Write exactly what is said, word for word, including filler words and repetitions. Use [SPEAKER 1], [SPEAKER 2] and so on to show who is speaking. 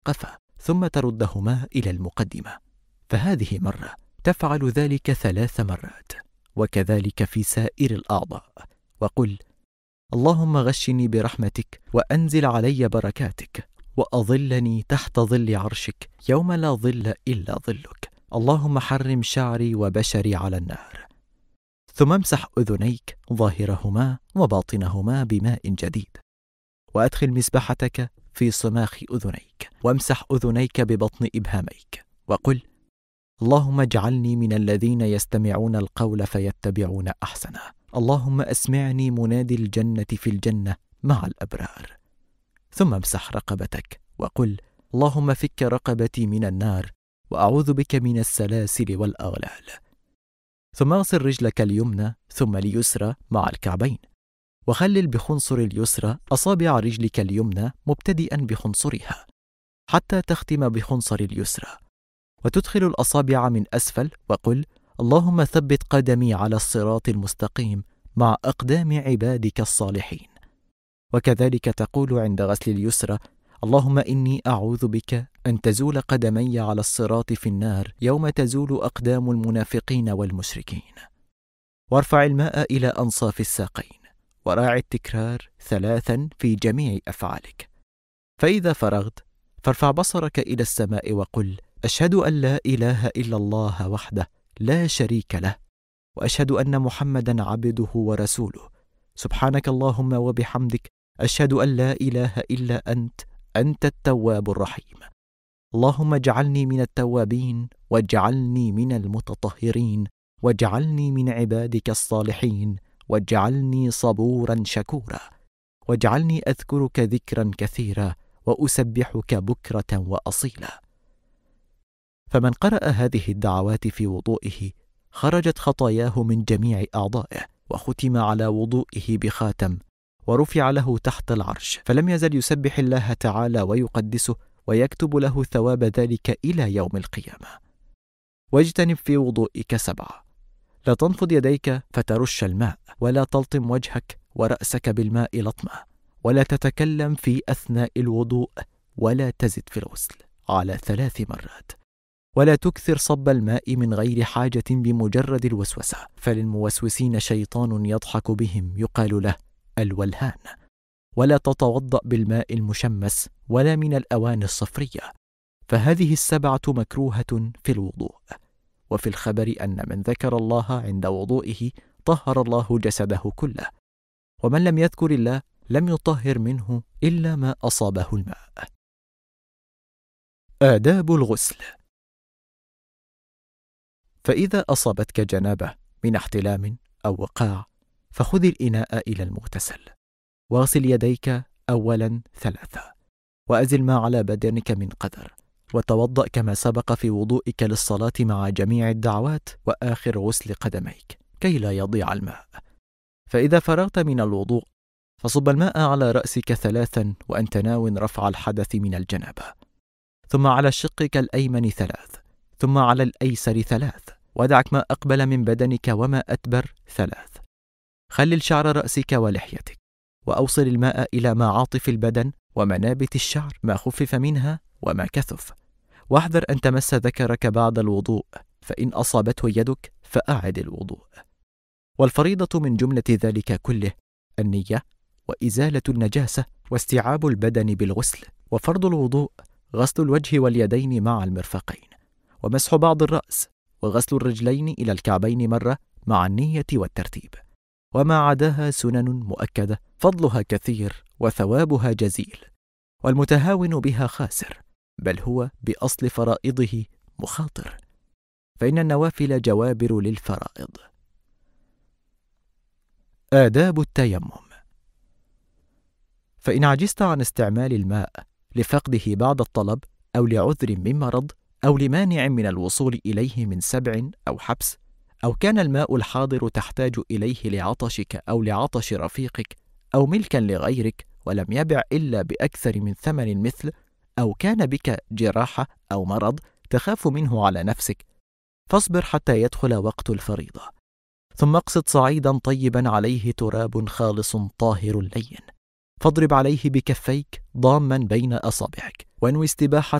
[SPEAKER 1] قفا، ثم تردهما إلى المقدمة. فهذه مرة، تفعل ذلك ثلاث مرات، وكذلك في سائر الأعضاء. وقل: اللهم غشني برحمتك وأنزل علي بركاتك وأظلني تحت ظل عرشك يوم لا ظل إلا ظلك. اللهم حرم شعري وبشري على النار. ثم امسح أذنيك ظاهرهما وباطنهما بماء جديد، وأدخل مسبحتك في صماخ أذنيك، وامسح أذنيك ببطن إبهاميك، وقل: اللهم اجعلني من الذين يستمعون القول فيتبعون أحسنه. اللهم أسمعني منادي الجنة في الجنة مع الأبرار. ثم امسح رقبتك وقل: اللهم فك رقبتي من النار وأعوذ بك من السلاسل والأغلال. ثم اغسل رجلك اليمنى ثم اليسرى مع الكعبين، وخلل بخنصر اليسرى أصابع رجلك اليمنى مبتدئا بخنصرها حتى تختم بخنصر اليسرى، وتدخل الأصابع من أسفل، وقل: اللهم ثبت قدمي على الصراط المستقيم مع أقدام عبادك الصالحين. وكذلك تقول عند غسل اليسرى: اللهم إني أعوذ بك أن تزول قدمي على الصراط في النار يوم تزول أقدام المنافقين والمشركين. وارفع الماء إلى أنصاف الساقين، وراعي التكرار ثلاثا في جميع أفعالك. فإذا فرغت فارفع بصرك إلى السماء وقل: أشهد أن لا إله إلا الله وحده لا شريك له، وأشهد أن محمدا عبده ورسوله. سبحانك اللهم وبحمدك، أشهد أن لا إله إلا أنت، أنت التواب الرحيم. اللهم اجعلني من التوابين، واجعلني من المتطهرين، واجعلني من عبادك الصالحين، واجعلني صبورا شكورا، واجعلني أذكرك ذكرا كثيرا، وأسبحك بكرة وأصيلا. فمن قرأ هذه الدعوات في وضوئه خرجت خطاياه من جميع أعضائه، وختم على وضوئه بخاتم، ورفع له تحت العرش، فلم يزل يسبح الله تعالى ويقدسه، ويكتب له ثواب ذلك إلى يوم القيامة. واجتنب في وضوئك سبعة: لا تنفض يديك فترش الماء، ولا تلطم وجهك ورأسك بالماء لطمة، ولا تتكلم في أثناء الوضوء، ولا تزد في الغسل على ثلاث مرات، ولا تكثر صب الماء من غير حاجة بمجرد الوسوسة، فللموسوسين شيطان يضحك بهم يقال له الولهان. ولا تتوضأ بالماء المشمس ولا من الأواني الصفرية، فهذه السبعة مكروهة في الوضوء. وفي الخبر أن من ذكر الله عند وضوئه طهر الله جسده كله، ومن لم يذكر الله لم يطهر منه إلا ما أصابه الماء. آداب الغسل: فإذا أصابتك جنابة من احتلام أو وقاع، فخذ الإناء إلى المغتسل، واغسل يديك أولا ثلاثة، وأزل ما على بدنك من قدر، وتوضأ كما سبق في وضوئك للصلاة مع جميع الدعوات، وآخر غسل قدميك كي لا يضيع الماء. فإذا فرغت من الوضوء فصب الماء على رأسك ثلاثا وأنت ناو رفع الحدث من الجنابة، ثم على شقك الأيمن ثلاث، ثم على الأيسر ثلاث، ودعك ما أقبل من بدنك وما أدبر ثلاث. خلل شعر رأسك ولحيتك، وأوصل الماء إلى معاطف البدن ومنابت الشعر، ما خفف منها وما كثف. واحذر أن تمس ذكرك بعد الوضوء، فإن أصابته يدك فأعد الوضوء. والفريضة من جملة ذلك كله النية، وإزالة النجاسة، واستيعاب البدن بالغسل. وفرض الوضوء غسل الوجه واليدين مع المرفقين، ومسح بعض الرأس، وغسل الرجلين إلى الكعبين مرة مع النية والترتيب. وما عداها سنن مؤكدة فضلها كثير وثوابها جزيل، والمتهاون بها خاسر، بل هو بأصل فرائضه مخاطر، فإن النوافل جوابر للفرائض. آداب التيمم: فإن عجزت عن استعمال الماء لفقده بعد الطلب، أو لعذر من مرض، أو لمانع من الوصول إليه من سبع أو حبس، أو كان الماء الحاضر تحتاج إليه لعطشك أو لعطش رفيقك، أو ملكا لغيرك ولم يبع إلا بأكثر من ثمن مثل، أو كان بك جراحة أو مرض تخاف منه على نفسك، فاصبر حتى يدخل وقت الفريضة، ثم اقصد صعيدا طيبا عليه تراب خالص طاهر لين، فاضرب عليه بكفيك ضاما بين أصابعك، وانوي استباحة